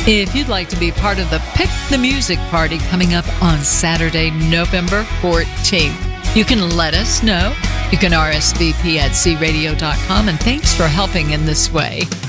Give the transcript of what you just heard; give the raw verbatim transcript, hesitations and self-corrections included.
If you'd like to be part of the Pick the Music party coming up on Saturday, November fourteenth, you can let us know. You can R S V P at c radio dot com, and thanks for helping in this way.